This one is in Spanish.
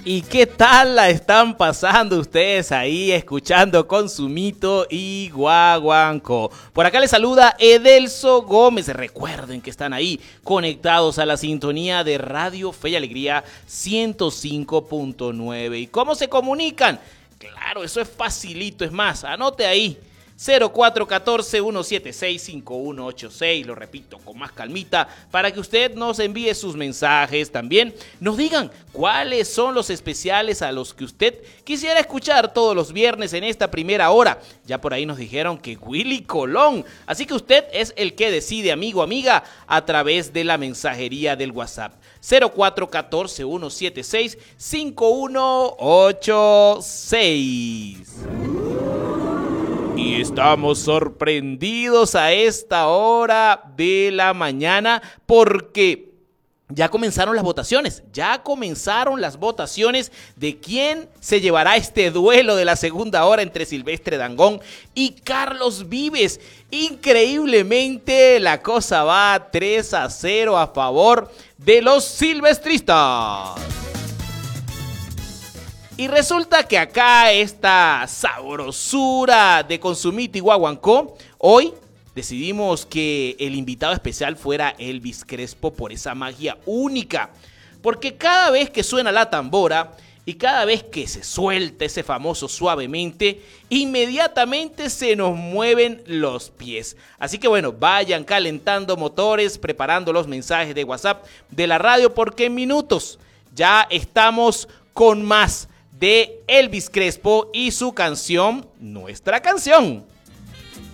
¿Y qué tal la están pasando ustedes ahí escuchando Consumito y Guaguancó? Por acá les saluda Edelso Gómez. Recuerden que están ahí conectados a la sintonía de Radio Fe y Alegría 105.9. ¿Y cómo se comunican? Claro, eso es facilito, es más, anote ahí. 0414-176-5186, lo repito con más calmita, para que usted nos envíe sus mensajes también, nos digan cuáles son los especiales a los que usted quisiera escuchar todos los viernes en esta primera hora. Ya por ahí nos dijeron que Willy Colón, así que usted es el que decide, amigo, amiga, a través de la mensajería del WhatsApp. 0414-176-5186. Y estamos sorprendidos a esta hora de la mañana porque ya comenzaron las votaciones. De quién se llevará este duelo de la segunda hora entre Silvestre Dangond y Carlos Vives. Increíblemente la cosa va 3-0 a favor de los silvestristas. Y resulta que acá esta sabrosura de Consumito y Guaguancó, hoy decidimos que el invitado especial fuera Elvis Crespo por esa magia única. Porque cada vez que suena la tambora y cada vez que se suelta ese famoso suavemente, inmediatamente se nos mueven los pies. Así que bueno, vayan calentando motores, preparando los mensajes de WhatsApp de la radio, porque en minutos ya estamos con más de Elvis Crespo y su canción, Nuestra Canción.